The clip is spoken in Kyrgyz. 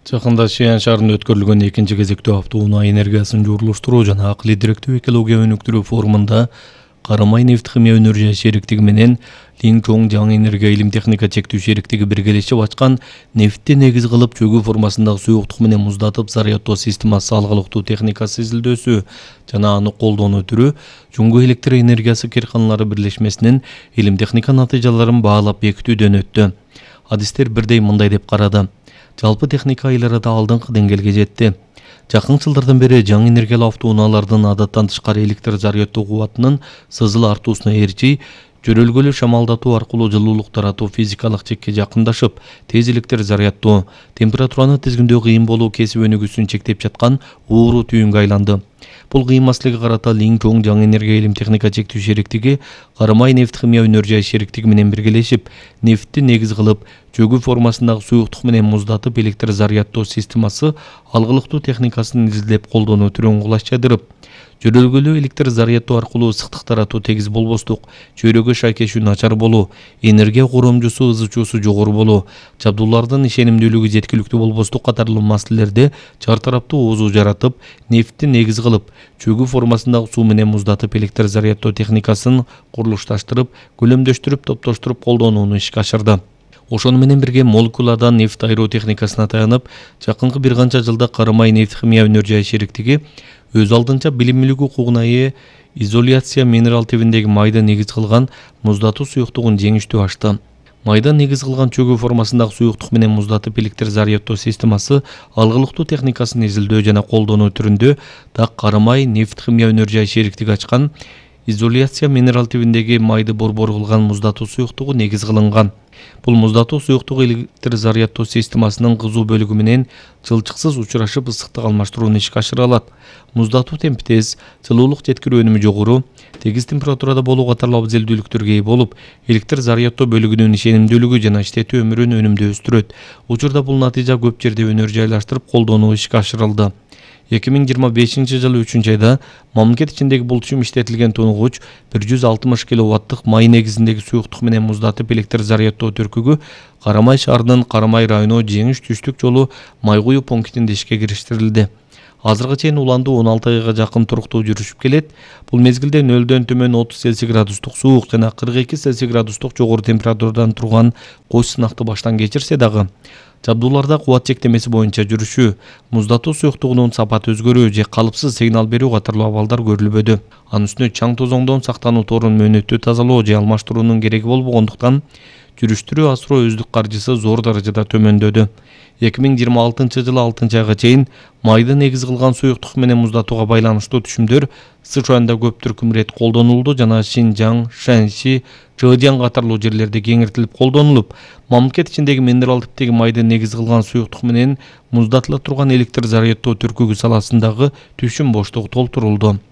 Жакында Шиан шаарында өткөрүлгөн экинчи кезектүү автоунаа энергиясын жуулуштуруу жана акылый директүү экология өнүктүрүү форумунда Карамай нефт химия өнөр шериктиги менен Линчжоу жаңы энергия илим техника чектүү шериктиги биргелешип ачкан нефтти негиз кылып чөгүү формасындагы суюктук менен муздатып зарядтоо системасы алгылыктуу техникасы изилдөөсү жана аны колдонуу түрү Жуңгу электр энергиясы кээрканалары бирлешмесинин илим техника натыйжаларын баалап бекитүүдөн өттү. Адистер бирдей мындай деп карады. Жалпы техника айыл арада алдыңкы деңгээлге жетти. Жакын жылдардан бери жаңы энергиялуу автоунаалардын адаттан тышкары электр зарядтоо кубатынын сызыл артуусуна ээрчи жөрөлгөлүү шамалдатуу аркылуу жылуулук таратуу физикалык чекке жакындашып, тез электр зарядтоо, температураны тизгиндөө кыйын болуу кесип өнүгүүсүн чектеп жаткан ууруу түйүнгө айланды. Бул кыйын маселеге карата Линчжоу жаңы энергия илим техника чектүү шериктиги Карамай нефт химия өнөр шериктиги менен биргелешип, нефтти негиз кылып, чөгүү формасындагы суюктук менен муздатып электр зарядтоо системасы алгылыктуу техникасын изилдеп колдонуу түрүн кулаччадырып, жөрөлгөлүү электр зарядтоо аркылуу ысыктык таратуу тегиз болбостук, чөйрөгө шайкешүү начар болуу, энергия коромжусу ызычуусу жогору болуу, жабдуулардын ишенимдүүлүгү жеткиликтүү болбостук катарлуу маселелерде чар тараптуу оозу жаратып, нефтти негиз кылып, чөгүү формасындагы суу менен муздатып электр зарядтоо техникасын курулушташтырып, көлөмдөштүрүп, топтоштуруп колдонууну ишке ашырды. Ошону менен бирге молекуладан нефт айыруу техникасына таянып, жакынкы бир канча жылда Карамай нефт химия өнөр шериктиги өз алдынча билимилик укугуна ээ изоляция минерал тибиндеги майды негиз кылган муздатуу суюктугун жеңиштүү ачты. Майда негиз кылган чөгүү формасындагы суюктук менен муздатып электр зарядтоо системасы алгылыктуу техникасын изилдөө жана колдонуу түрүндө так Карамай нефт химия өнөр шериктиги ачкан изоляция минерал тибиндеги майды борбор кылган муздатуу суюктугу негиз кылынган. Бул муздатуу суюктугу электр зарядтоо системасынын кызуу бөлүгү менен жылчыксыз учурашып ысыктык алмаштырууну ишке ашыра алат. Муздатуу темпи тез, жылуулук жеткирүү өнүмү жогору, тегиз температурада болуу катарлуу абзелдүүлүктөргө ээ болуп, электр зарядтоо бөлүгүнүн ишенимдүүлүгү жана иштетүү өмүрүн өнүмдүү өстүрөт. Учурда бул натыйжа көп жерде өнөр жайлаштырып колдонуу ишке ашырылды. 2025 жылы 3-айда мамлекет ичиндеги бул түшүм иштетилген тонугуч 160 киловаттык май негизиндеги суюктук менен муздатып электр зарядтоо түркүгү Карамай шаарынын Карамай району Жеңиш түштүк жолу май куюу пунктинде ишке кириштирилди. Азыркы чейин уландуу 16 айга жакын туруктуу жүрүшүп келет. Бул мезгилде 0-дөн төмөн 30 Цельсий градустук суук жана 42 Цельсий градустук жогору температурадан турган коч сынакты баштан кечирсе дагы, жабдууларда кубат чектемеси боюнча жүрүшүү, муздатуу суюктугунун сапаты өзгөрүү же калыпсыз сигнал берүү катарлуу абалдар көрүлбөдү. Анын үстүнө чаң тозоңдон сактануу торун мөөнөттүү тазалоо же алмаштыруунун кереги болбогондуктан жүрүштүрүү асыроо өздүк каржысы зор даражада төмөндөдү. 2026 жылы 6-айга чейин майды негиз кылган суюктук менен муздатууга байланыштуу түшүмдөр Сычуанда көп түркүм ирет колдонулду жана Шинжаң, Шэньси, Чжэцзян катарлуу жерлерде кеңиртилип колдонулуп, мамлекет ичиндеги минерал типтеги майды негиз кылган суюктук менен муздатыла турган электр зарядтоо түркүгү саласындагы түшүм боштугу толтурулду.